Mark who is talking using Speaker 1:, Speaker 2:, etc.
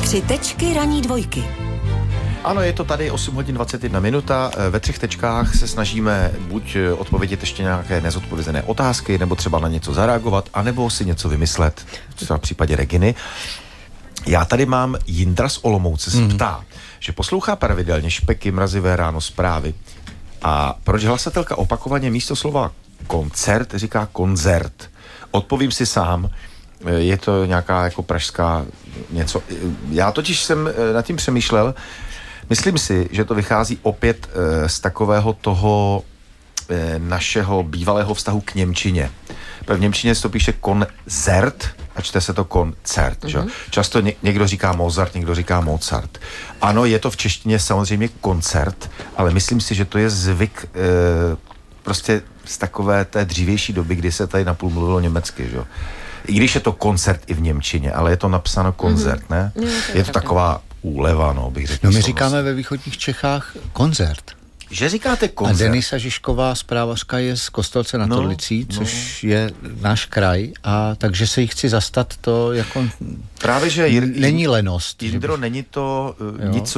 Speaker 1: 3 tečky ranní dvojky.
Speaker 2: Ano, je to tady 8 hodin 21 minuta. Ve 3 tečkách se snažíme buď odpovědět ještě nějaké nezodpovězené otázky, nebo třeba na něco zareagovat, anebo si něco vymyslet, třeba v případě Reginy. Já tady mám Jindra z Olomouce se ptá, že poslouchá pravidelně Špeky, Mrazivé ráno, Zprávy. A proč hlasatelka opakovaně místo slova koncert říká koncert? Odpovím si sám, je to nějaká jako pražská něco. Já totiž jsem nad tím přemýšlel. Myslím si, že to vychází opět z takového toho našeho bývalého vztahu k němčině. V němčině se to píše koncert a čte se to koncert. Že? Často někdo říká Mozart, někdo říká Mozart. Ano, je to v češtině samozřejmě koncert, ale myslím si, že to je zvyk prostě z takové té dřívější doby, kdy se tady napůl mluvilo německy. Že? I když je to koncert i v němčině, ale je to napsáno koncert, ne? Je to taková úleva, no, bych řekl.
Speaker 3: No my říkáme ve východních Čechách koncert.
Speaker 2: Že říkáte koncert.
Speaker 3: A Denisa Žižková, zprávařka, je z Kostelce nad Orlicí, což je náš kraj, a takže se jí chci zastat, to jako
Speaker 2: právě, že
Speaker 3: není lenost.
Speaker 2: Jindro, není to nic, co